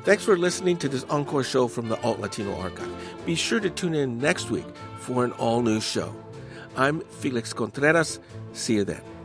Thanks for listening to this encore show from the Alt Latino Archive. Be sure to tune in next week for an all-new show. I'm Felix Contreras. See you then.